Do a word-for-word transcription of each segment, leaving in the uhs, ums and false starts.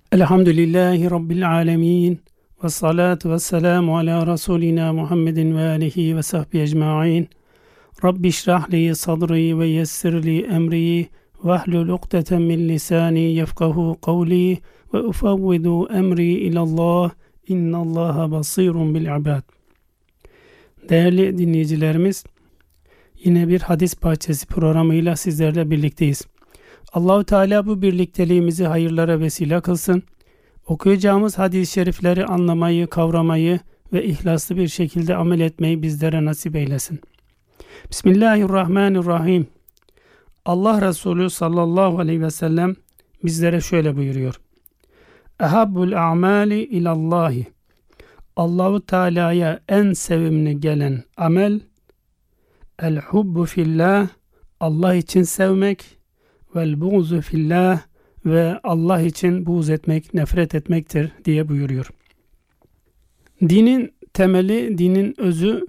Elhamdülillahi Rabbil alemin. Ve salatu ve selamu ala Resulina Muhammedin ve alihi ve sahbihi ecma'in. Rabbi şrahli sadri ve yessirli emri ve ahlul ukdeten min lisani yefkahu kavli ve ufavvidu emri ilallah. İnnallaha basirun bil ibad. Değerli dinleyicilerimiz, yine bir hadis parçası programıyla sizlerle birlikteyiz. Allah-u Teala bu birlikteliğimizi hayırlara vesile kılsın. Okuyacağımız hadis-i şerifleri anlamayı, kavramayı ve ihlaslı bir şekilde amel etmeyi bizlere nasip eylesin. Bismillahirrahmanirrahim. Allah Resulü sallallahu aleyhi ve sellem bizlere şöyle buyuruyor. Ehabbul a'mali ilallahi. Allah-u Teala'ya en sevimli gelen amel, el hubbu fillah, Allah için sevmek, vel buğzu fillah, ve Allah için buğz etmek, nefret etmektir diye buyuruyor. Dinin temeli, dinin özü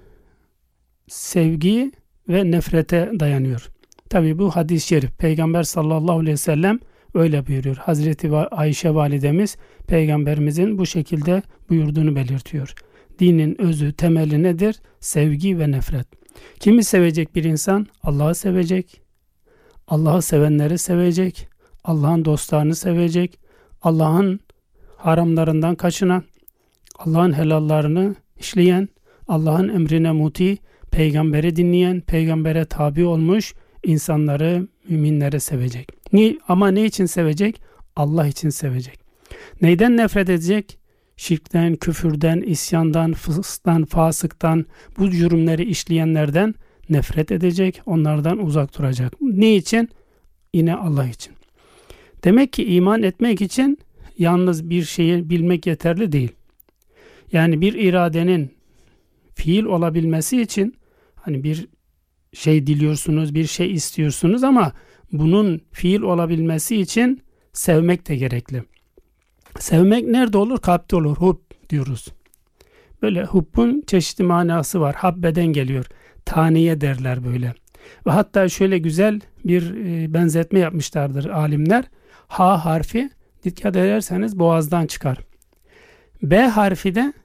sevgi ve nefrete dayanıyor. Tabi bu hadis-i şerif. Peygamber sallallahu aleyhi ve sellem öyle buyuruyor. Hazreti Ayşe validemiz Peygamberimizin bu şekilde buyurduğunu belirtiyor. Dinin özü, temeli nedir? Sevgi ve nefret. Kimi sevecek bir insan? Allah'ı sevecek. Allah'ı sevenleri sevecek. Allah'ın dostlarını sevecek. Allah'ın haramlarından kaçınan, Allah'ın helallarını işleyen, Allah'ın emrine muti, peygamberi dinleyen, peygambere tabi olmuş insanları, müminleri sevecek. Ni, ama ne için sevecek? Allah için sevecek. Neyden nefret edecek? Şirkten, küfürden, isyandan, fısktan, fasıktan, bu cürümleri işleyenlerden nefret edecek, onlardan uzak duracak. Ne için? Yine Allah için. Demek ki iman etmek için yalnız bir şeyi bilmek yeterli değil. Yani bir iradenin fiil olabilmesi için hani bir şey diliyorsunuz, bir şey istiyorsunuz ama bunun fiil olabilmesi için sevmek de gerekli. Sevmek nerede olur? Kalpte olur. Hub diyoruz. Böyle hubbun çeşitli manası var. Habbeden geliyor. Taneye derler böyle. Ve hatta şöyle güzel bir e, benzetme yapmışlardır alimler. Ha harfi dikkat ederseniz boğazdan çıkar. B harfi de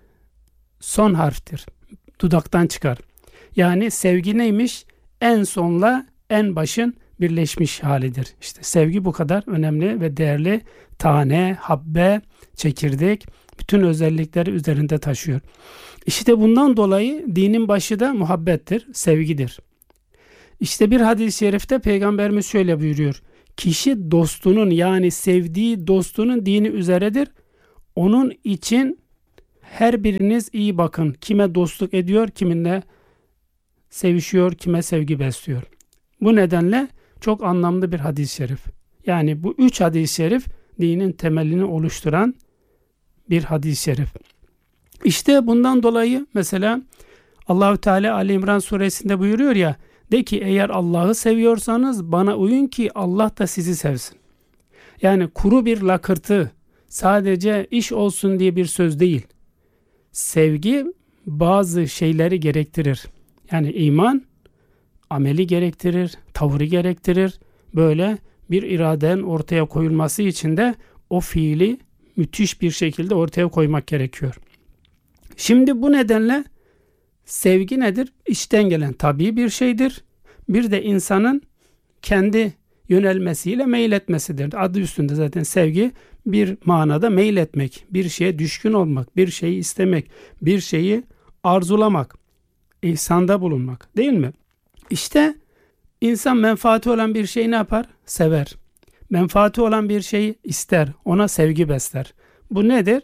son harftir. Dudaktan çıkar. Yani sevgi neymiş? En sonla en başın birleşmiş halidir. İşte sevgi bu kadar önemli ve değerli. Tane, habbe, çekirdek bütün özellikleri üzerinde taşıyor. İşte bundan dolayı dinin başı da muhabbettir, sevgidir. İşte bir hadis-i şerifte Peygamberimiz şöyle buyuruyor. Kişi dostunun yani sevdiği dostunun dini üzeredir. Onun için her biriniz iyi bakın. Kime dostluk ediyor, kiminle sevişiyor, kime sevgi besliyor. Bu nedenle çok anlamlı bir hadis-i şerif. Yani bu üç hadis-i şerif dinin temelini oluşturan bir hadis-i şerif. İşte bundan dolayı mesela Allah-u Teala Ali İmran suresinde buyuruyor ya, de ki eğer Allah'ı seviyorsanız bana uyun ki Allah da sizi sevsin. Yani kuru bir lakırtı, sadece iş olsun diye bir söz değil. Sevgi bazı şeyleri gerektirir. Yani iman ameli gerektirir, tavrı gerektirir. Böyle bir iradenin ortaya koyulması için de o fiili müthiş bir şekilde ortaya koymak gerekiyor. Şimdi bu nedenle sevgi nedir? İçten gelen tabii bir şeydir. Bir de insanın kendi yönelmesiyle meyletmesidir. Adı üstünde zaten sevgi bir manada meyletmek, bir şeye düşkün olmak, bir şeyi istemek, bir şeyi arzulamak, ihsanda bulunmak değil mi? İşte insan menfaati olan bir şeyi ne yapar? Sever. Menfaati olan bir şeyi ister, ona sevgi besler. Bu nedir?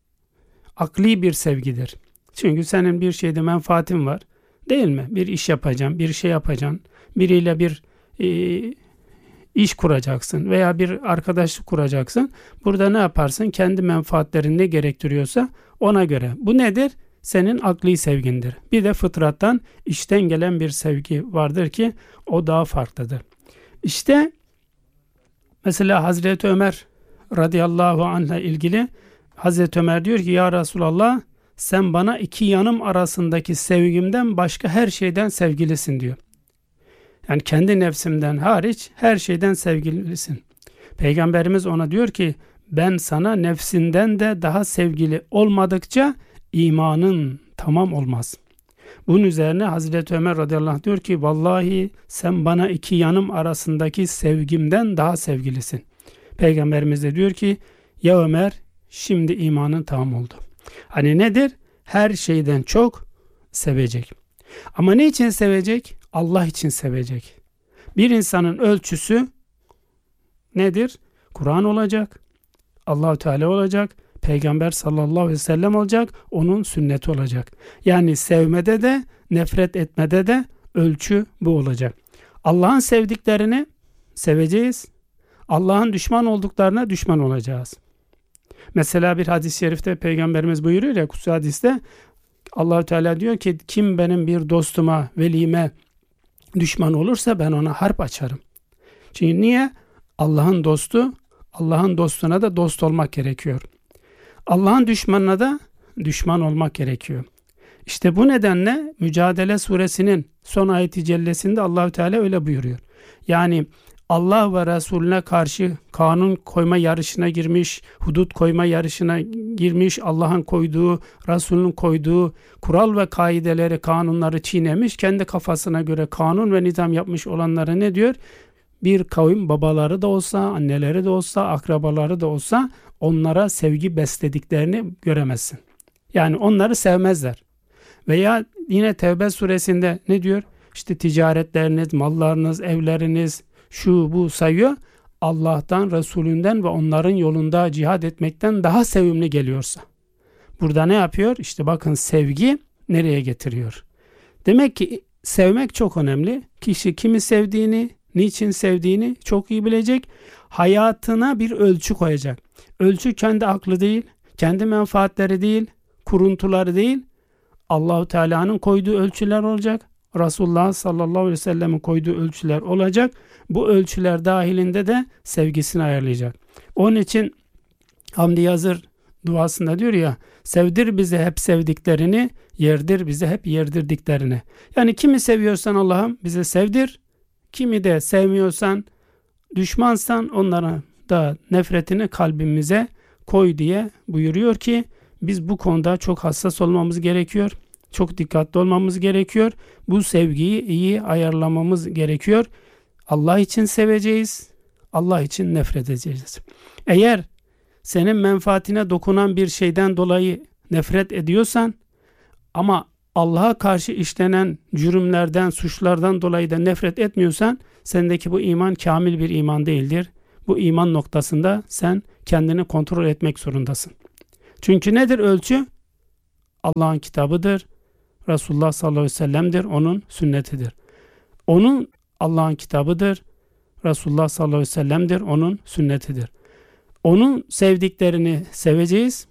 Akli bir sevgidir. Çünkü senin bir şeyde menfaatin var. Değil mi? Bir iş yapacaksın, bir şey yapacaksın. Biriyle bir e, iş kuracaksın veya bir arkadaşlık kuracaksın. Burada ne yaparsın? Kendi menfaatlerin ne gerektiriyorsa ona göre. Bu nedir? Senin akli sevgindir. Bir de fıtrattan içten gelen bir sevgi vardır ki o daha farklıdır. İşte mesela Hazreti Ömer radıyallahu anh'la ilgili Hazreti Ömer diyor ki ya Resulallah sen bana iki yanım arasındaki sevgimden başka her şeyden sevgilisin diyor. Yani kendi nefsimden hariç her şeyden sevgilisin. Peygamberimiz ona diyor ki ben sana nefsinden de daha sevgili olmadıkça imanın tamam olmaz. Bunun üzerine Hazreti Ömer radıyallahu anh diyor ki vallahi sen bana iki yanım arasındaki sevgimden daha sevgilisin. Peygamberimiz de diyor ki ya Ömer şimdi imanın tamam oldu. Hani nedir? Her şeyden çok sevecek. Ama ne için sevecek? Allah için sevecek. Bir insanın ölçüsü nedir? Kur'an olacak, Allah-u Teala olacak, Peygamber sallallahu aleyhi ve sellem olacak, onun sünneti olacak. Yani sevmede de, nefret etmede de ölçü bu olacak. Allah'ın sevdiklerini seveceğiz, Allah'ın düşman olduklarına düşman olacağız. Mesela bir hadis-i şerifte Peygamberimiz buyuruyor ya, kutsi hadiste, Allah-u Teala diyor ki kim benim bir dostuma, velime düşman olursa ben ona harp açarım. Çünkü niye? Allah'ın dostu, Allah'ın dostuna da dost olmak gerekiyor. Allah'ın düşmanına da düşman olmak gerekiyor. İşte bu nedenle Mücadele suresinin son ayeti cellesinde Allah-u Teala öyle buyuruyor. Yani Allah ve Resulüne karşı kanun koyma yarışına girmiş, hudut koyma yarışına girmiş, Allah'ın koyduğu, Resulünün koyduğu kural ve kaideleri, kanunları çiğnemiş, kendi kafasına göre kanun ve nizam yapmış olanlara ne diyor? Bir kavim babaları da olsa, anneleri de olsa, akrabaları da olsa onlara sevgi beslediklerini göremezsin. Yani onları sevmezler. Veya yine Tevbe suresinde ne diyor? İşte ticaretleriniz, mallarınız, evleriniz, şu bu sayıyor. Allah'tan, Resulünden ve onların yolunda cihad etmekten daha sevimli geliyorsa. Burada ne yapıyor? İşte bakın sevgi nereye getiriyor? Demek ki sevmek çok önemli. Kişi kimi sevdiğini, niçin sevdiğini çok iyi bilecek. Hayatına bir ölçü koyacak. Ölçü kendi aklı değil, kendi menfaatleri değil, kuruntuları değil. Allah-u Teala'nın koyduğu ölçüler olacak. Resulullah sallallahu aleyhi ve sellem'in koyduğu ölçüler olacak. Bu ölçüler dahilinde de sevgisini ayarlayacak. Onun için Hamdi Yazır duasında diyor ya, sevdir bize hep sevdiklerini, yerdir bize hep yerdirdiklerini. Yani kimi seviyorsan Allah'ım bize sevdir, kimi de sevmiyorsan, düşmansan onlara da nefretini kalbimize koy diye buyuruyor ki biz bu konuda çok hassas olmamız gerekiyor. Çok dikkatli olmamız gerekiyor. Bu sevgiyi iyi ayarlamamız gerekiyor. Allah için seveceğiz. Allah için nefret edeceğiz. Eğer senin menfaatine dokunan bir şeyden dolayı nefret ediyorsan ama Allah'a karşı işlenen cürümlerden, suçlardan dolayı da nefret etmiyorsan sendeki bu iman kamil bir iman değildir. Bu iman noktasında sen kendini kontrol etmek zorundasın. Çünkü nedir ölçü? Allah'ın kitabıdır. Resulullah sallallahu aleyhi ve sellem'dir. Onun sünnetidir. Onun Allah'ın kitabıdır. Resulullah sallallahu aleyhi ve sellem'dir. Onun sünnetidir. Onun sevdiklerini seveceğiz.